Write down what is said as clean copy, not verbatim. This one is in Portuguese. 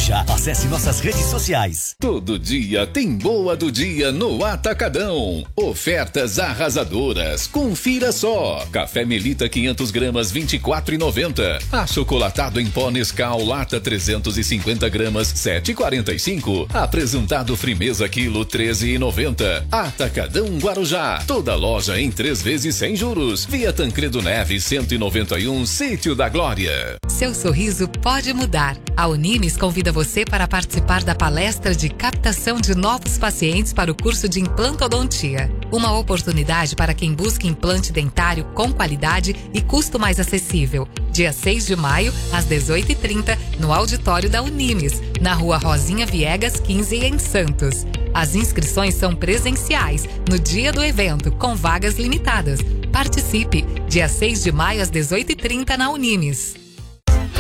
Guarujá. Acesse nossas redes sociais. Todo dia tem boa do dia no Atacadão. Ofertas arrasadoras. Confira só. Café Melita 500 gramas 24,90. Achocolatado em pó Nescau lata 350 gramas 7,45. Apresentado Frimeza quilo 13,90. Atacadão Guarujá. Toda loja em 3 vezes sem juros. Via Tancredo Neves 191, Sítio da Glória. Seu sorriso pode mudar. A Unimes convida você para participar da palestra de captação de novos pacientes para o curso de implantodontia. Uma oportunidade para quem busca implante dentário com qualidade e custo mais acessível. Dia 6 de maio, às 18h30, no auditório da Unimes, na Rua Rosinha Viegas 15, em Santos. As inscrições são presenciais, no dia do evento, com vagas limitadas. Participe! Dia 6 de maio, às 18h30, na Unimes.